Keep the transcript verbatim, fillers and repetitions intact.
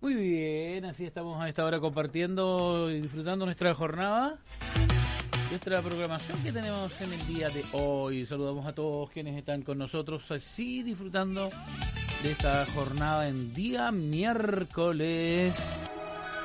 Muy bien, así estamos a esta hora compartiendo y disfrutando nuestra jornada, nuestra programación que tenemos en el día de hoy. Saludamos a todos quienes están con nosotros así disfrutando de esta jornada en día miércoles.